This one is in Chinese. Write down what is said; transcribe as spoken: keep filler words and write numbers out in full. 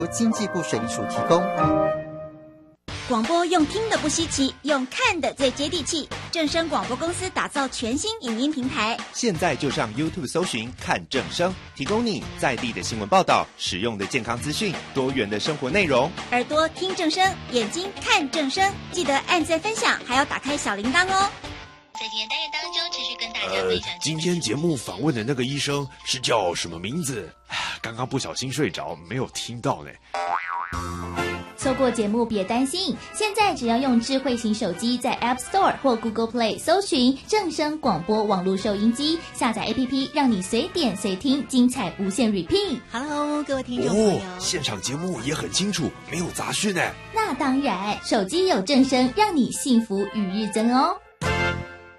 由经济部水利署提供。 广播用听的不稀奇，用看的最接地气。正声广播公司打造全新影音平台， 现在就上 YouTube 搜寻看正声，提供你在地的新闻报道、实用的健康资讯、多元的生活内容。 耳朵听正声，眼睛看正声，记得按赞分享，还要打开小铃铛哦。 在今天单元当中，持续跟大家分享、 呃。今天节目访问的那个医生是叫什么名字？刚刚不小心睡着，没有听到呢。 错过节目别担心，现在只要用智慧型手机在 App Store 或 Google Play 搜寻正声广播网络收音机，下载 A P P， 让你随点随听，精彩无限 repeat。Hello， 各位听众朋友， 哦，现场节目也很清楚，没有杂讯呢。 那当然，手机有正声，让你幸福与日增哦。